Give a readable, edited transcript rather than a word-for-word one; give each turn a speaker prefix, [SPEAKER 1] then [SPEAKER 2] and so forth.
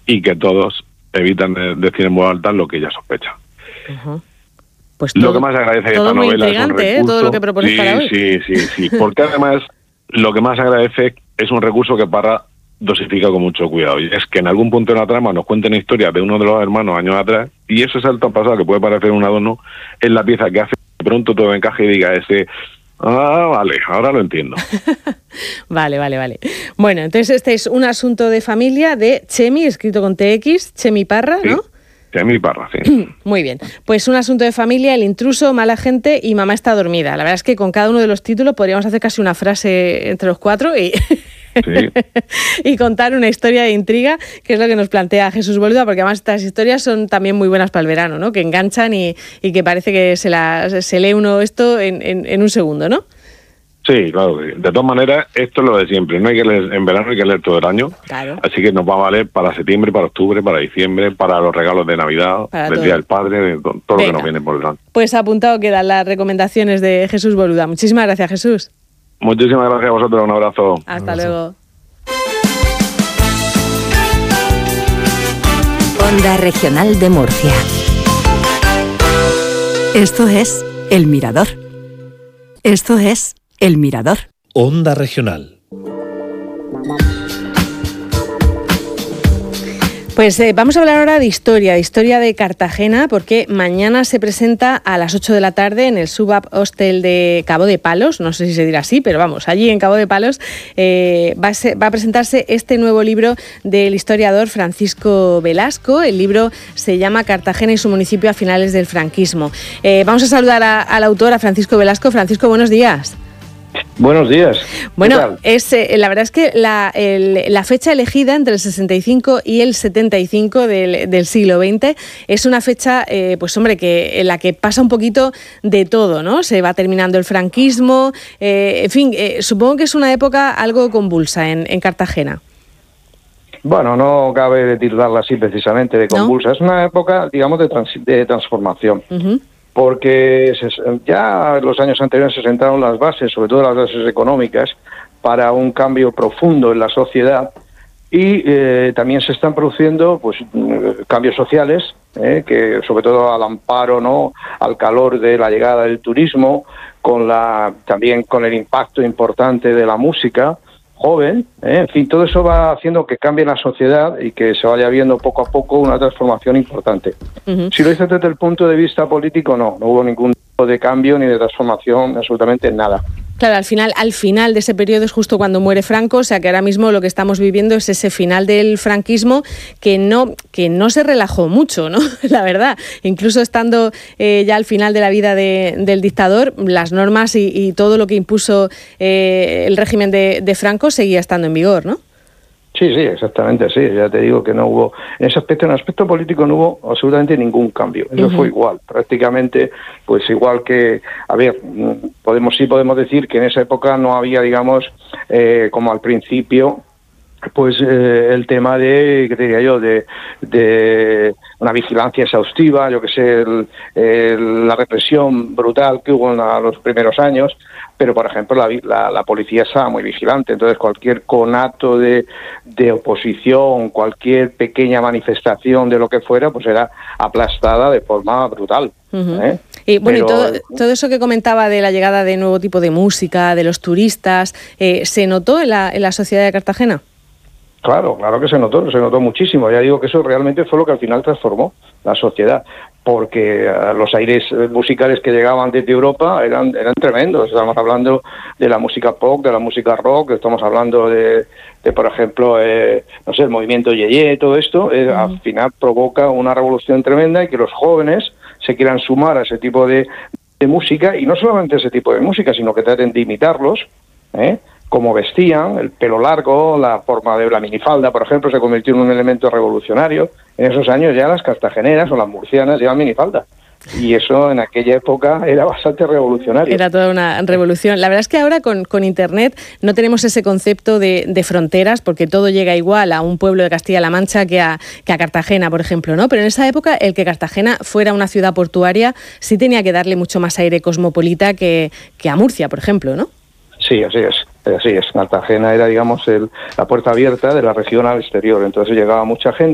[SPEAKER 1] y que todos evitan decir en voz alta lo que ella sospecha.
[SPEAKER 2] Uh-huh. Pues todo,
[SPEAKER 1] lo que más agradece de esta novela es un recurso,
[SPEAKER 2] todo lo que propones para hoy.
[SPEAKER 1] Sí, porque además lo que más agradece es un recurso que Parra dosifica con mucho cuidado, y es que en algún punto de la trama nos cuenten historia de uno de los hermanos años atrás, y ese salto pasado que puede parecer un adorno es la pieza que hace que de pronto todo encaje y diga vale, ahora lo entiendo.
[SPEAKER 2] Vale. Bueno, entonces este es un asunto de familia de Chemi, escrito con TX, Chemi Parra, ¿no?
[SPEAKER 1] Sí. Chemi Parra, sí.
[SPEAKER 2] Muy bien. Pues un asunto de familia, El intruso, Mala gente y Mamá está dormida. La verdad es que con cada uno de los títulos podríamos hacer casi una frase entre los cuatro y... Sí. Y contar una historia de intriga, que es lo que nos plantea Jesús Boluda, porque además estas historias son también muy buenas para el verano, ¿no? Que enganchan y que parece que se lee uno esto en un segundo, ¿no?
[SPEAKER 1] Sí, claro. De todas maneras, esto es lo de siempre. No hay que leer en verano, hay que leer todo el año.
[SPEAKER 2] Claro.
[SPEAKER 1] Así que nos va a valer para septiembre, para octubre, para diciembre, para los regalos de Navidad, del Día del Padre, de todo lo que nos viene por delante.
[SPEAKER 2] Pues apuntado quedan las recomendaciones de Jesús Boluda. Muchísimas gracias, Jesús.
[SPEAKER 1] Muchísimas gracias a vosotros. Un abrazo.
[SPEAKER 2] Hasta luego.
[SPEAKER 3] Onda Regional de Murcia. Esto es El Mirador. Esto es El Mirador.
[SPEAKER 4] Onda Regional.
[SPEAKER 2] Pues vamos a hablar ahora de historia de Cartagena, porque mañana se presenta a las 8 de la tarde en el Subab Hostel de Cabo de Palos, no sé si se dirá así, pero vamos, allí en Cabo de Palos va a presentarse este nuevo libro del historiador Francisco Velasco. El libro se llama Cartagena y su municipio a finales del franquismo. Vamos a saludar al autor, a Francisco Velasco. Francisco, buenos días.
[SPEAKER 5] Buenos días.
[SPEAKER 2] Bueno, la verdad es que la fecha elegida entre el 65 y el 75 del siglo XX es una fecha, pues hombre, en la que pasa un poquito de todo, ¿no? Se va terminando el franquismo, en fin, supongo que es una época algo convulsa en Cartagena.
[SPEAKER 5] Bueno, no cabe tildarla así precisamente de convulsa, ¿no? Es una época, digamos, de transformación. Uh-huh. Porque ya en los años anteriores se sentaron las bases, sobre todo las bases económicas, para un cambio profundo en la sociedad, y también se están produciendo pues cambios sociales, que sobre todo al amparo, ¿no?, al calor de la llegada del turismo, también con el impacto importante de la música joven, en fin, todo eso va haciendo que cambie la sociedad y que se vaya viendo poco a poco una transformación importante. Uh-huh. Si lo dices desde el punto de vista político, no hubo ningún tipo de cambio ni de transformación, absolutamente nada.
[SPEAKER 2] Claro, al final de ese periodo es justo cuando muere Franco, o sea que ahora mismo lo que estamos viviendo es ese final del franquismo que no se relajó mucho, ¿no? La verdad, incluso estando ya al final de la vida del dictador, las normas y todo lo que impuso el régimen de Franco seguía estando en vigor, ¿no?
[SPEAKER 5] Sí, exactamente, sí. Ya te digo que no hubo, en el aspecto político no hubo absolutamente ningún cambio. Eso fue igual, prácticamente, pues igual que, podemos decir que en esa época no había, digamos, como al principio, pues el tema de, ¿qué te diría yo?, de una vigilancia exhaustiva, yo que sé, la represión brutal que hubo en los primeros años. Pero, por ejemplo, la policía estaba muy vigilante, entonces cualquier conato de oposición, cualquier pequeña manifestación de lo que fuera, pues era aplastada de forma brutal.
[SPEAKER 2] Uh-huh. Y bueno, y todo eso que comentaba de la llegada de nuevo tipo de música, de los turistas, ¿se notó en la sociedad de Cartagena?
[SPEAKER 5] Claro que se notó muchísimo. Ya digo que eso realmente fue lo que al final transformó la sociedad, porque los aires musicales que llegaban desde Europa eran tremendos. Estamos hablando de la música pop, de la música rock, estamos hablando de por ejemplo, el movimiento Yeye, todo esto, al final provoca una revolución tremenda y que los jóvenes se quieran sumar a ese tipo de música, y no solamente ese tipo de música, sino que traten de imitarlos, como vestían, el pelo largo, la forma de la minifalda, por ejemplo, se convirtió en un elemento revolucionario. En esos años ya las cartageneras o las murcianas llevan minifalda. Y eso en aquella época era bastante revolucionario.
[SPEAKER 2] Era toda una revolución. La verdad es que ahora con Internet no tenemos ese concepto de fronteras, porque todo llega igual a un pueblo de Castilla-La Mancha que a Cartagena, por ejemplo, ¿no? Pero en esa época el que Cartagena fuera una ciudad portuaria sí tenía que darle mucho más aire cosmopolita que a Murcia, por ejemplo, ¿no?
[SPEAKER 5] Sí, así es. Cartagena era, digamos, la puerta abierta de la región al exterior, entonces llegaba mucha gente.